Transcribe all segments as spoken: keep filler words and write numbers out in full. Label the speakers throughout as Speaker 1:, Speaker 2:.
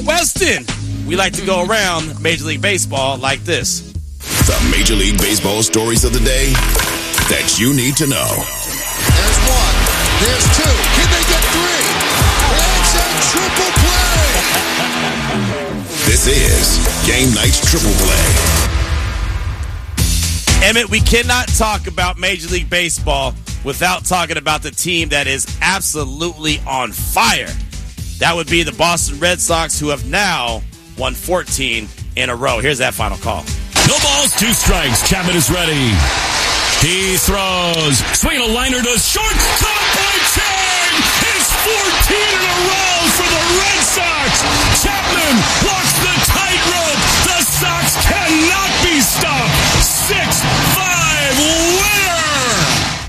Speaker 1: Weston. We like to go around Major League Baseball like this.
Speaker 2: The Major League Baseball stories of the day that you need to know.
Speaker 3: There's one. There's two. Can they get three? It's a triple play.
Speaker 2: This is Game Night's Triple Play.
Speaker 1: Emmett, we cannot talk about Major League Baseball without talking about the team that is absolutely on fire. That would be the Boston Red Sox, who have now won fourteen in a row. Here's that final call.
Speaker 4: No balls, two strikes. Chapman is ready. He throws. Swing a liner to shortstop by Chang. It's fourteen in a row for the Red Sox. Chapman walks the tightrope. The Sox cannot be stopped. six five winner.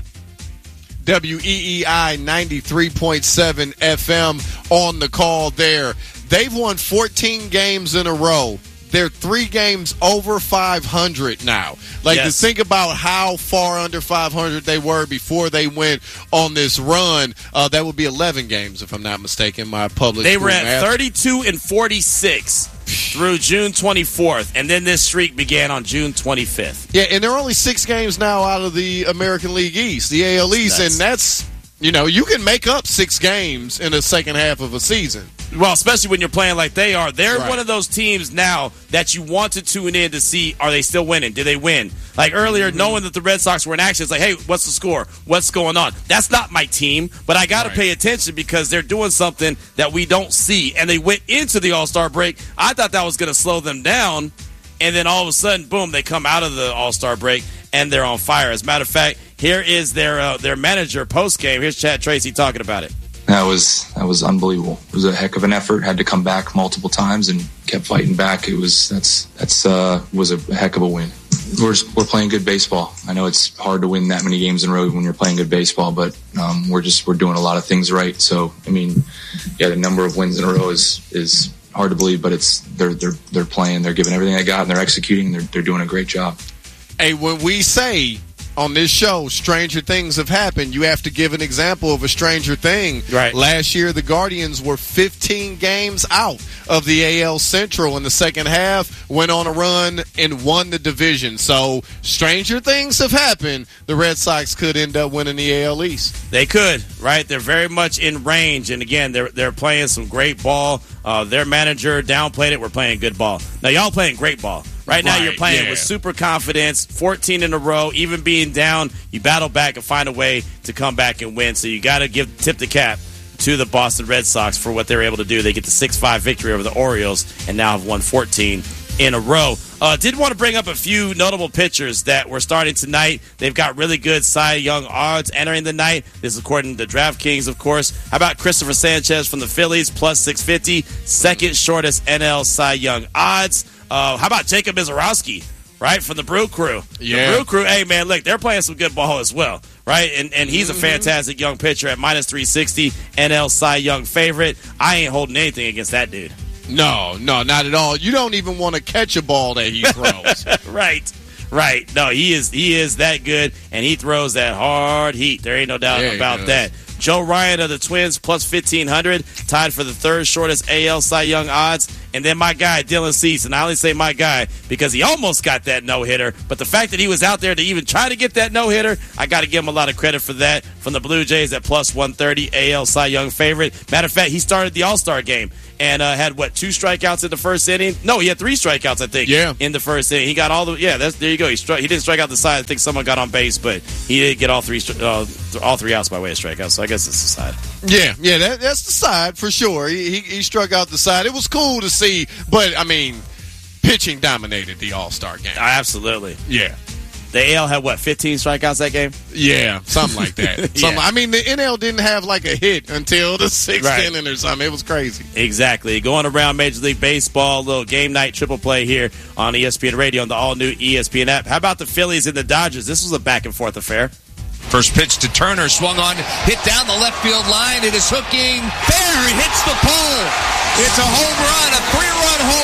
Speaker 5: W E E I ninety-three point seven F M on the call there. They've won fourteen games in a row. They're three games over five hundred now. Like, yes. To think about how far under five hundred they were before they went on this run, uh, that would be eleven games, if I'm not mistaken, my public
Speaker 1: They were at
Speaker 5: math.
Speaker 1: thirty-two and forty-six through June twenty-fourth, and then this streak began on June twenty-fifth.
Speaker 5: Yeah, and they're only six games now out of the American League East, the A L East,
Speaker 1: Nuts.
Speaker 5: and that's, you know, you can make up six games in the second half of a season.
Speaker 1: Well, especially when you're playing like they are. They're
Speaker 5: right.
Speaker 1: one of those teams now that you want to tune in to see, are they still winning? Did they win? Like earlier, mm-hmm. knowing that the Red Sox were in action, it's like, hey, what's the score? What's going on? That's not my team, but I got to right. pay attention because they're doing something that we don't see. And they went into the All-Star break. I thought that was going to slow them down, and then all of a sudden, boom, they come out of the All-Star break, and they're on fire. As a matter of fact, here is their uh, their manager post-game. Here's Chad Tracy talking about it.
Speaker 6: That was that was unbelievable. It was a heck of an effort. Had to come back multiple times and kept fighting back. It was that's that's uh, was a heck of a win. We're just, we're playing good baseball. I know it's hard to win that many games in a row when you're playing good baseball, but um, we're just we're doing a lot of things right. So I mean, yeah, the number of wins in a row is is hard to believe, but it's they're they're they're playing. They're giving everything they got, and they're executing. And they're they're doing a great job.
Speaker 5: Hey, when we say on this show, stranger things have happened, you have to give an example of a stranger thing.
Speaker 1: Right.
Speaker 5: Last year, the Guardians were fifteen games out of the A L Central in the second half, went on a run, and won the division. So, stranger things have happened. The Red Sox could end up winning the A L East.
Speaker 1: They could, right? They're very much in range, and again, they're they're playing some great ball. Uh, their manager downplayed it. We're playing good ball. Now, y'all playing great ball. Right now,
Speaker 5: right,
Speaker 1: you're playing
Speaker 5: yeah.
Speaker 1: with super confidence, fourteen in a row. Even being down, you battle back and find a way to come back and win. So you got to give tip the cap to the Boston Red Sox for what they were able to do. They get the six five victory over the Orioles and now have won fourteen in a row. Uh, did want to bring up a few notable pitchers that were starting tonight. They've got really good Cy Young odds entering the night. This is according to DraftKings, of course. How about Christopher Sanchez from the Phillies, plus six fifty, second shortest N L Cy Young odds. Uh, how about Jacob Mizorowski, right, from the Brew Crew?
Speaker 5: Yeah.
Speaker 1: The Brew Crew, hey, man, look, they're playing some good ball as well, right? And and he's mm-hmm. a fantastic young pitcher at minus three sixty, N L Cy Young favorite. I ain't holding anything against that dude.
Speaker 5: No, no, not at all. You don't even want to catch a ball that he throws.
Speaker 1: Right, right. No, he is he is that good, and he throws that hard heat. There ain't no doubt
Speaker 5: there
Speaker 1: about that. Joe Ryan of the Twins, plus fifteen hundred, tied for the third shortest A L Cy Young odds. And then my guy, Dylan Cease, and I only say my guy because he almost got that no-hitter. But the fact that he was out there to even try to get that no-hitter, I got to give him a lot of credit for that. From the Blue Jays at plus one thirty, A L Cy Young favorite. Matter of fact, he started the All-Star game and uh, had, what, two strikeouts in the first inning? No, he had three strikeouts, I think,
Speaker 5: yeah.
Speaker 1: in the first inning. He got all the – yeah, that's, there you go. He struck, he didn't strike out the side. I think someone got on base, but he did get all three uh, all three outs by way of strikeouts, so I guess it's the side.
Speaker 5: Yeah, yeah, that, that's the side for sure. He, he he struck out the side. It was cool to see, but, I mean, pitching dominated the All-Star game.
Speaker 1: Absolutely.
Speaker 5: Yeah.
Speaker 1: The A L had, what, fifteen strikeouts that game?
Speaker 5: Yeah, something like that.
Speaker 1: yeah.
Speaker 5: Something, I mean, the N L didn't have, like, a hit until the sixth
Speaker 1: right.
Speaker 5: inning or something. It was crazy.
Speaker 1: Exactly. Going around Major League Baseball, a little game night triple play here on E S P N Radio on the all-new E S P N app. How about the Phillies and the Dodgers? This was a back-and-forth affair.
Speaker 7: First pitch to Turner, swung on, hit down the left field line. It is hooking fair. It hits the pole. It's a home run, a three-run home run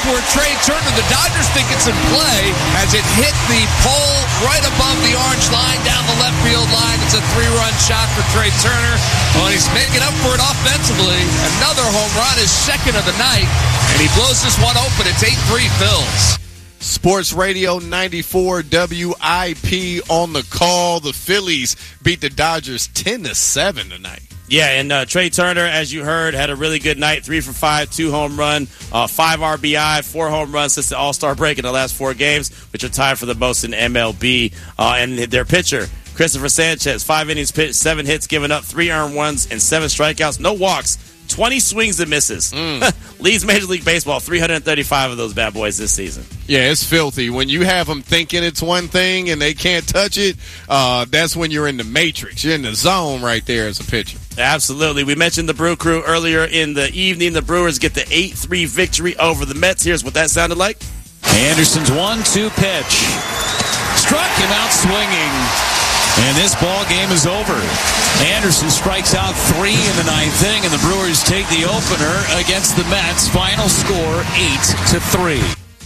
Speaker 7: for Trey Turner. The Dodgers think it's in play as it hit the pole right above the orange line down the left field line. It's a three-run shot for Trey Turner. Well, he's making up for it offensively. Another home run, his second of the night, and he blows this one open. It's eight three Phils.
Speaker 5: Sports Radio ninety-four W I P on the call. The Phillies beat the Dodgers ten to seven tonight.
Speaker 1: Yeah, and uh, Trey Turner, as you heard, had a really good night. Three for five, two home run, uh, five R B I, four home runs since the All-Star break in the last four games, which are tied for the most in M L B. Uh, and their pitcher, Christopher Sanchez, five innings pitched, seven hits given up, three earned runs, and seven strikeouts, no walks, twenty swings and misses. Mm. Leads Major League Baseball, three hundred thirty-five of those bad boys this season.
Speaker 5: Yeah, it's filthy. When you have them thinking it's one thing and they can't touch it, uh, that's when you're in the matrix. You're in the zone right there as a pitcher.
Speaker 1: Absolutely. We mentioned the Brew Crew earlier in the evening. The Brewers get the eight three victory over the Mets. Here's what that sounded like.
Speaker 8: Anderson's one two pitch. Struck him out swinging. And this ball game is over. Anderson strikes out three in the ninth inning, and the Brewers take the opener against the Mets. Final score, eight to three.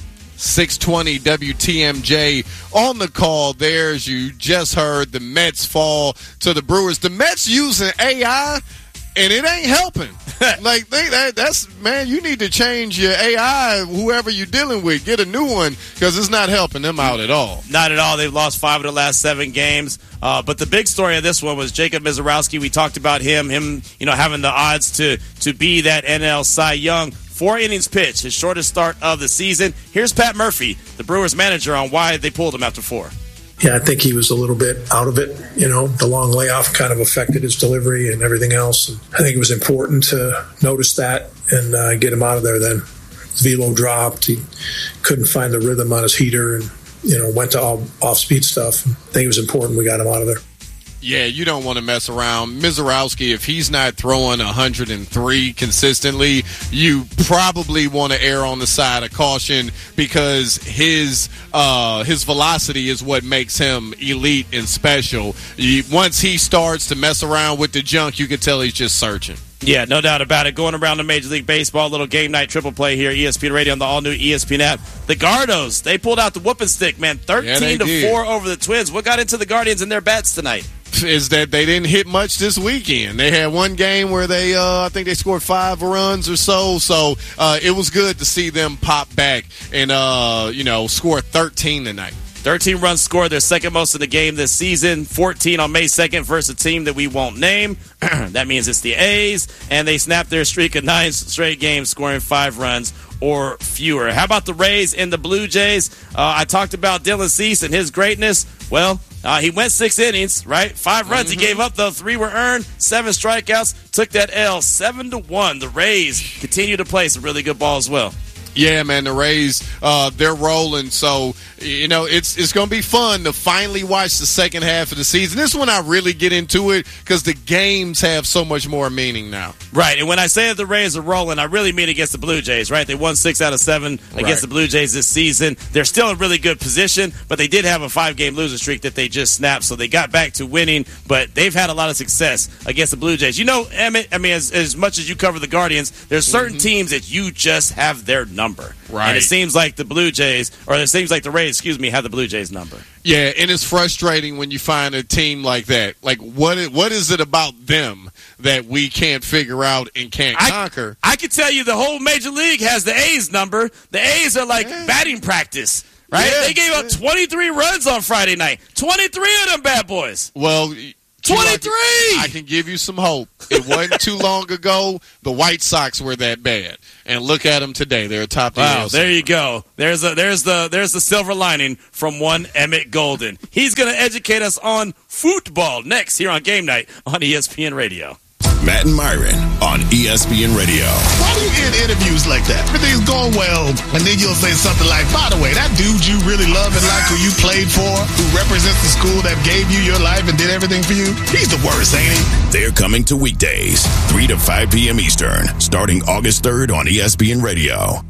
Speaker 5: six twenty W T M J on the call there. As you just heard, the Mets fall to the Brewers. The Mets using A I, and it ain't helping. Like, they, that, that's, man, you need to change your A I, whoever you're dealing with. Get a new one, because it's not helping them out at all.
Speaker 1: Not at all. They've lost five of the last seven games. Uh, but the big story of this one was Jacob Mizorowski. We talked about him, him, you know, having the odds to, to be that N L Cy Young. Four innings pitched, his shortest start of the season. Here's Pat Murphy, the Brewers manager, on why they pulled him after four.
Speaker 9: Yeah, I think he was a little bit out of it. You know, the long layoff kind of affected his delivery and everything else. And I think it was important to notice that and uh, get him out of there then. His velo dropped. He couldn't find the rhythm on his heater and, you know, went to all off-speed stuff. I think it was important we got him out of there.
Speaker 5: Yeah, you don't want to mess around. Mizorowski, if he's not throwing one hundred three consistently, you probably want to err on the side of caution because his uh, his velocity is what makes him elite and special. You, once he starts to mess around with the junk, you can tell he's just searching.
Speaker 1: Yeah, no doubt about it. Going around the Major League Baseball, little game night triple play here, E S P N Radio on the all-new E S P N app. The Gardos, they pulled out the whooping stick, man, thirteen to four over the Twins. What got into the Guardians and their bats tonight?
Speaker 5: Is that they didn't hit much this weekend. They had one game where they, uh, I think they scored five runs or so. So uh, it was good to see them pop back and, uh, you know, score thirteen tonight.
Speaker 1: thirteen runs scored, their second most in the game this season. fourteen on May second versus a team that we won't name. That means it's the A's, and they snapped their streak of nine straight games scoring five runs or fewer. How about the Rays and the Blue Jays? Uh, I talked about Dylan Cease and his greatness. Well, uh, he went six innings, right? Five runs mm-hmm. he gave up, though. Three were earned, seven strikeouts. Took that L, seven to one. The Rays continue to play some really good ball as well.
Speaker 5: Yeah, man, the Rays, uh, they're rolling. So, you know, it's it's going to be fun to finally watch the second half of the season. This is when I really get into it because the games have so much more meaning now.
Speaker 1: Right, and when I say that the Rays are rolling, I really mean against the Blue Jays, right? They won six out of seven against right. the Blue Jays this season. They're still in really good position, but they did have a five-game losing streak that they just snapped, so they got back to winning, but they've had a lot of success against the Blue Jays. You know, Emmett, I mean, as, as much as you cover the Guardians, there's certain mm-hmm. teams that you just have their number.
Speaker 5: Right.
Speaker 1: And it seems like the Blue Jays, or it seems like the Rays, excuse me, have the Blue Jays number.
Speaker 5: Yeah, and it's frustrating when you find a team like that. Like, what is, what is it about them that we can't figure out and can't
Speaker 1: I,
Speaker 5: conquer?
Speaker 1: I can tell you the whole Major League has the A's number. The A's are like yeah. batting practice, right? Yeah, they gave up yeah. twenty-three runs on Friday night. twenty-three of them bad boys.
Speaker 5: Well,
Speaker 1: twenty-three!
Speaker 5: I can give you some hope. It wasn't too long ago the White Sox were that bad. And look at them today. They're atop the
Speaker 1: Wow, there you go. There's a, there's the there's the silver lining from one Emmett Golden. He's going to educate us on football next here on Game Night on E S P N Radio.
Speaker 2: Matt and Myron on E S P N Radio.
Speaker 10: Why do you get interviews like that? Everything's going well, and then you'll say something like, by the way, that dude you really love and like who you played for, who represents the school that gave you your life and did everything for you, he's the worst, ain't he?
Speaker 2: They're coming to weekdays, three to five p.m. Eastern, starting August third on E S P N Radio.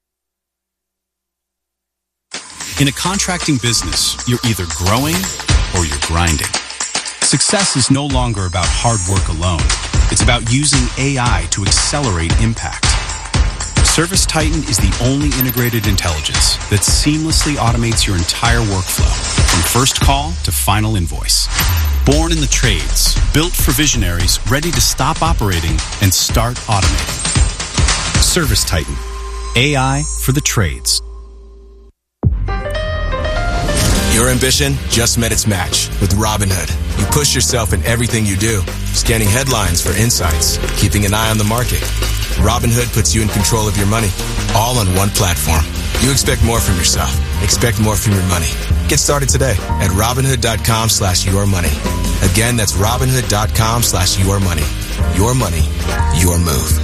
Speaker 11: In a contracting business, you're either growing or you're grinding. Success is no longer about hard work alone. It's about using A I to accelerate impact. Service Titan is the only integrated intelligence that seamlessly automates your entire workflow, from first call to final invoice. Born in the trades, built for visionaries ready to stop operating and start automating. Service Titan. A I for the trades.
Speaker 12: Your ambition just met its match with Robinhood. You push yourself in everything you do, scanning headlines for insights, keeping an eye on the market. Robinhood puts you in control of your money, all on one platform. You expect more from yourself. Expect more from your money. Get started today at Robinhood.com slash your money. Again, that's Robinhood.com slash your money. Your money, your move.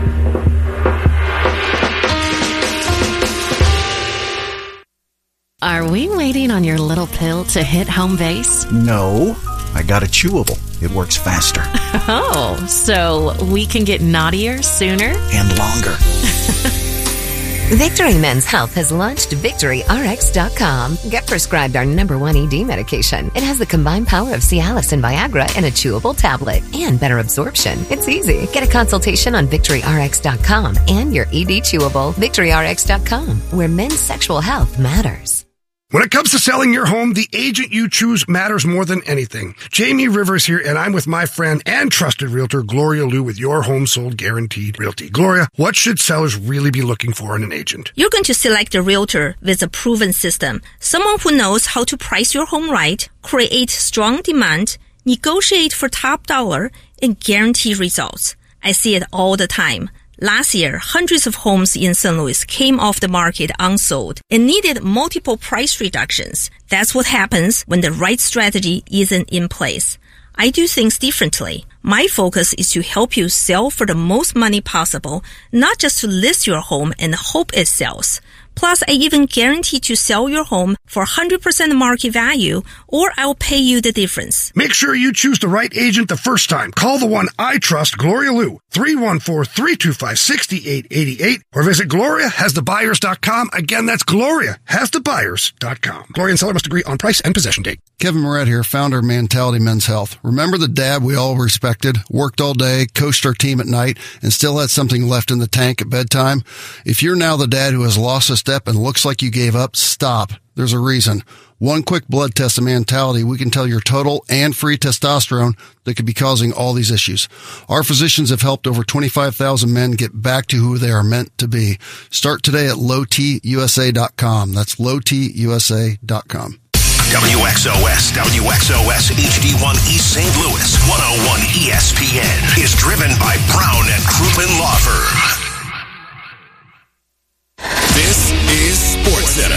Speaker 13: Are we waiting on your little pill to hit home base?
Speaker 14: No, I got a chewable. It works faster.
Speaker 13: Oh, so we can get naughtier sooner?
Speaker 14: And longer.
Speaker 15: Victory Men's Health has launched Victory R X dot com. Get prescribed our number one E D medication. It has the combined power of Cialis and Viagra in a chewable tablet and better absorption. It's easy. Get a consultation on Victory R X dot com and your E D chewable. Victory R X dot com, where men's sexual health matters.
Speaker 16: When it comes to selling your home, the agent you choose matters more than anything. Jamie Rivers here, and I'm with my friend and trusted realtor, Gloria Liu, with Your Home Sold Guaranteed Realty. Gloria, what should sellers really be looking for in an agent?
Speaker 17: You're going to select a realtor with a proven system, someone who knows how to price your home right, create strong demand, negotiate for top dollar, and guarantee results. I see it all the time. Last year, hundreds of homes in Saint Louis came off the market unsold and needed multiple price reductions. That's what happens when the right strategy isn't in place. I do things differently. My focus is to help you sell for the most money possible, not just to list your home and hope it sells. Plus, I even guarantee to sell your home for one hundred percent market value, or I'll pay you the difference.
Speaker 16: Make sure you choose the right agent the first time. Call the one I trust, Gloria Liu, three one four, three two five, six eight eight eight, or visit Gloria Has The Buyers dot com. Again, that's Gloria Has The Buyers dot com. Gloria and seller must agree on price and possession date.
Speaker 18: Kevin Moret here, founder of Mentality Men's Health. Remember the dad we all respected, worked all day, coached our team at night, and still had something left in the tank at bedtime? If you're now the dad who has lost a step and looks like you gave up, stop. There's a reason. One quick blood test of Mentality, we can tell your total and free testosterone that could be causing all these issues. Our physicians have helped over twenty-five thousand men get back to who they are meant to be. Start today at low t u s a dot com. That's low t u s a dot com.
Speaker 2: W X O S, W X O S H D one East Saint Louis, one oh one E S P N is driven by Brown and Crouppen Law Firm. This is SportsCenter.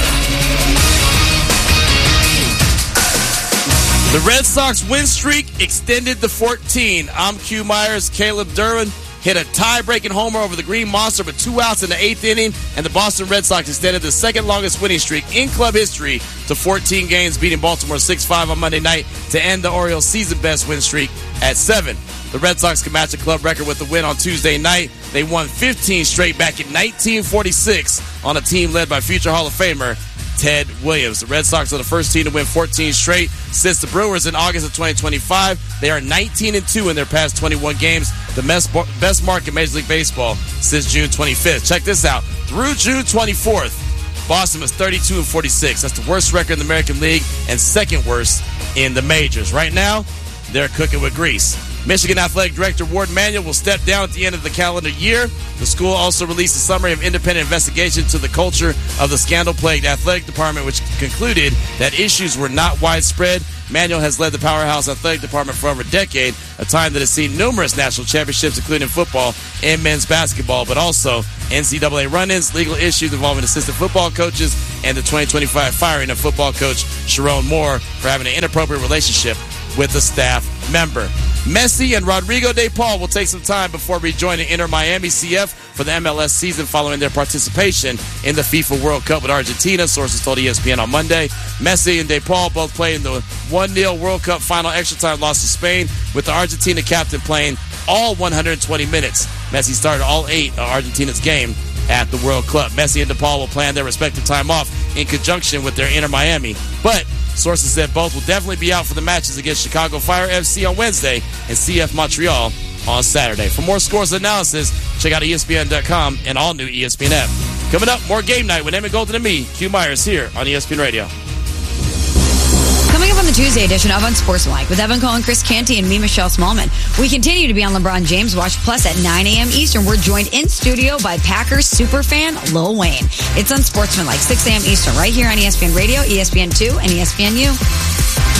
Speaker 1: The Red Sox win streak extended to fourteen. I'm Q Myers. Caleb Duran hit a tie-breaking homer over the Green Monster with two outs in the eighth inning, and the Boston Red Sox extended the second-longest winning streak in club history to fourteen games, beating Baltimore six five on Monday night to end the Orioles' season-best win streak at seven. The Red Sox can match the club record with the win on Tuesday night. They won fifteen straight back in nineteen forty-six on a team led by future Hall of Famer Ted Williams. The Red Sox are the first team to win fourteen straight since the Brewers in August of twenty twenty-five. They are nineteen and two in their past twenty-one games, the best, best mark in Major League Baseball since June twenty-fifth. Check this out. Through June twenty-fourth, Boston was thirty-two and forty-six. That's the worst record in the American League and second worst in the majors. Right now, they're cooking with grease. Michigan Athletic Director Ward Manuel will step down at the end of the calendar year. The school also released a summary of independent investigation to the culture of the scandal-plagued athletic department, which concluded that issues were not widespread. Manuel has led the powerhouse athletic department for over a decade, a time that has seen numerous national championships, including football and men's basketball, but also N C double A run-ins, legal issues involving assistant football coaches, and the twenty twenty-five firing of football coach Sharon Moore for having an inappropriate relationship with a staff member. Messi and Rodrigo De Paul will take some time before rejoining Inter Miami C F for the M L S season following their participation in the FIFA World Cup with Argentina, sources told E S P N on Monday. Messi and De Paul both played in the one nil World Cup final extra time loss to Spain, with the Argentina captain playing all one hundred twenty minutes. Messi started all eight of Argentina's game at the World Cup. Messi and De Paul will plan their respective time off in conjunction with their Inter Miami, but sources said both will definitely be out for the matches against Chicago Fire F C on Wednesday and C F Montreal on Saturday. For more scores and analysis, check out E S P N dot com and all new E S P N app. Coming up, more Game Night with Emmett Golden and me, Q Myers, here on E S P N Radio.
Speaker 19: Coming up on the Tuesday edition of Unsportsmanlike with Evan Cole, Chris Canty, and me, Michelle Smallman. We continue to be on LeBron James Watch Plus at nine a.m. Eastern. We're joined in studio by Packers superfan Lil Wayne. It's Unsportsmanlike, six a.m. Eastern, right here on E S P N Radio, E S P N two, and E S P N U.